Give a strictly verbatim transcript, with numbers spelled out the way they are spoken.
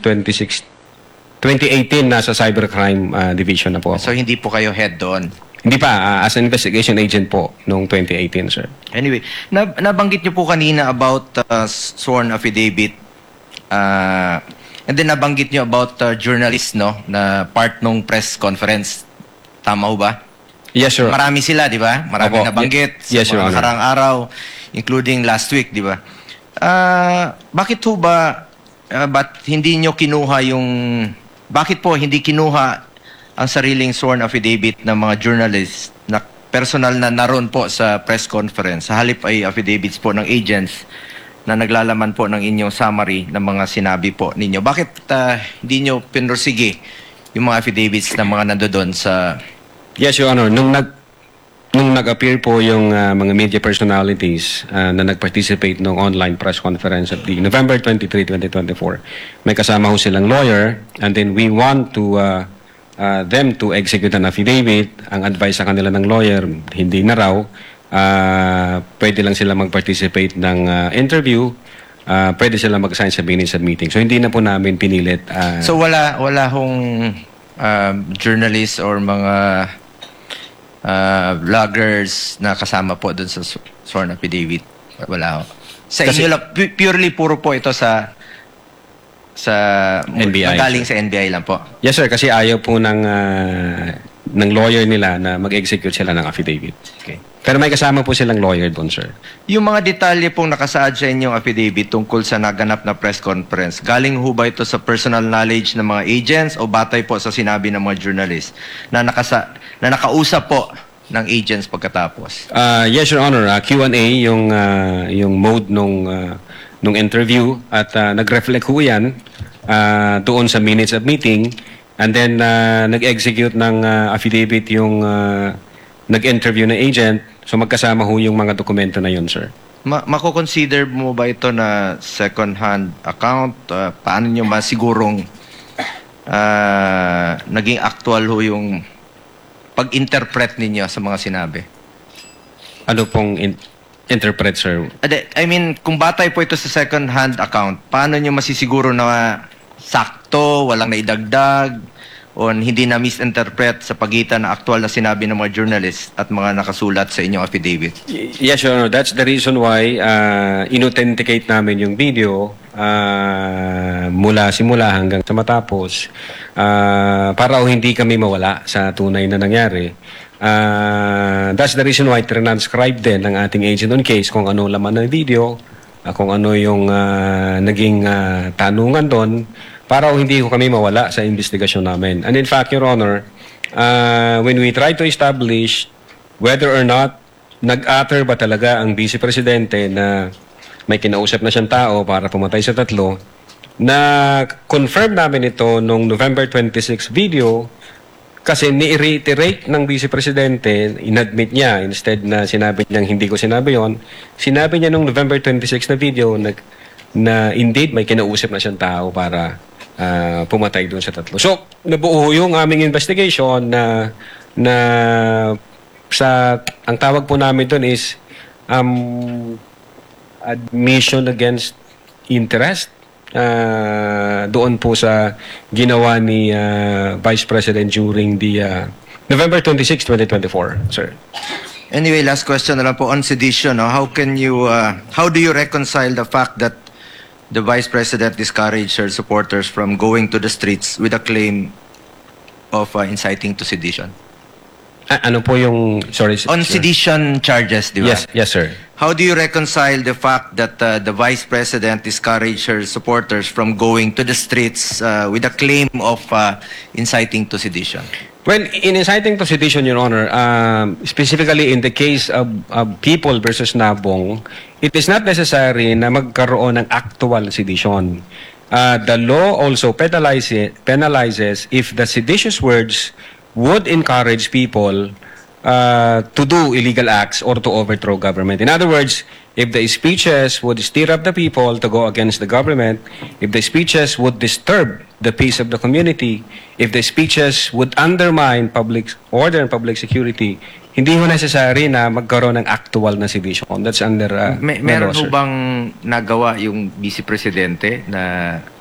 twenty-six, twenty eighteen nasa Cybercrime uh, Division na po ako. So hindi po kayo head doon? Hindi pa, uh, as an investigation agent po noong twenty eighteen, sir. Anyway, nab nabanggit niyo po kanina about uh, sworn affidavit. Uh, and then nabanggit niyo about uh, journalist, no? Na part nung press conference. Tama ho ba? Yes, sir. Marami sila, di ba? Marami Opo. nabanggit Yes, sa Your mga Honor. nakarang araw, including last week, di ba? Uh, bakit ho ba, uh, ba't hindi nyo kinuha yung, bakit po hindi kinuha ang sariling sworn affidavit ng mga journalists na personal na naroon po sa press conference? Sa halip ay affidavits po ng agents na naglalaman po ng inyong summary ng mga sinabi po ninyo. Bakit uh, hindi nyo pinursige yung mga affidavits ng mga nandoon sa... Yes, Your Honor. Nung nag nung nag-appear po yung uh, mga media personalities uh, na nag-participate nung online press conference at the November twenty-third, twenty twenty-four, may kasama ho silang lawyer, and then we want to uh, uh, them to execute an affidavit. Ang advice sa kanila ng lawyer, hindi na raw. Uh, pwede lang sila mag-participate ng uh, interview. Uh, pwede sila mag-assign sa minutes at meeting. So hindi na po namin pinilit. Uh, So wala wala hong um, journalists or mga uh, vloggers na kasama po doon sa sworn affidavit? Wala ho. Sa Kasi- inyo lang, pu- purely puro po ito sa sa N B I, galing sir. sa N B I lang po. Yes, sir. Kasi ayaw po ng, uh, ng lawyer nila na mag-execute sila ng affidavit. Okay. Pero may kasama po silang lawyer doon, sir. Yung mga detalye pong nakasaad sa inyong affidavit tungkol sa naganap na press conference, galing ho ba ito sa personal knowledge ng mga agents o batay po sa sinabi ng mga journalists na, nakasa na nakausap po ng agents pagkatapos? Uh, yes, Your Honor. Uh, Q and A, yung, uh, yung mode nung, uh, nung interview at uh, nag-reflect ho yan uh, doon sa minutes of meeting, and then uh, nag-execute ng uh, affidavit yung uh, nag-interview na agent. So magkasama ho yung mga dokumento na yun, sir. Ma mako-consider mo ba ito na second-hand account? Uh, paano nyo masigurong uh, naging actual ho yung pag-interpret ninyo sa mga sinabi? Ano pong in- interpret, sir? Ade, I mean, kung batay po ito sa second-hand account, paano nyo masisiguro na sakto, walang naidagdag, o hindi na misinterpret sa pagitan ng aktual na sinabi ng mga journalists at mga nakasulat sa inyong affidavit? Y- Yes, Your Honor. That's the reason why uh, inauthenticate namin yung video uh, mula simula hanggang sa matapos uh, para o hindi kami mawala sa tunay na nangyari. Uh, that's the reason why transcribe din ng ating agent on case kung ano laman ng video, uh, kung ano yung uh, naging uh, tanungan doon, para o hindi ko kami mawala sa investigasyon namin. And in fact, Your Honor, uh, when we try to establish whether or not nag-utter ba talaga ang Vice Presidente na may kinausap na siyang tao para pumatay sa tatlo, na confirm namin ito nung November twenty-sixth video kasi ni-reiterate ng Vice Presidente, inadmit niya, instead na sinabi niyang hindi ko sinabi yon, sinabi niya nung November twenty-sixth na video na, na indeed may kinausap na siyang tao para Uh, pumatay doon sa tatlo. So, nabuo yung aming investigation na na sa ang tawag po namin doon is um, admission against interest uh, doon po sa ginawa ni uh, Vice President during the uh, November twenty-sixth, twenty twenty-four, sir. Anyway, last question na lang po on sedition. No? How can you, uh, how do you reconcile the fact that the Vice President discouraged her supporters from going to the streets with a claim of uh, inciting to sedition? A- ano po yung, sorry, On sir. sedition charges, di ba? Yes, yes, sir. How do you reconcile the fact that uh, the Vice President discouraged her supporters from going to the streets uh, with a claim of uh, inciting to sedition? Well, in inciting to sedition, Your Honor, um, specifically in the case of, of People versus Nabong, it is not necessary na magkaroon ng actual sedition. Uh, the law also penalizes, penalizes if the seditious words would encourage people uh, to do illegal acts or to overthrow government. In other words, if the speeches would stir up the people to go against the government, if the speeches would disturb the peace of the community, if the speeches would undermine public order and public security, hindi ho necessary na magkaroon ng actual na sedition. That's under uh, May, the meron law, ho sir. bang nagawa yung Vice Presidente na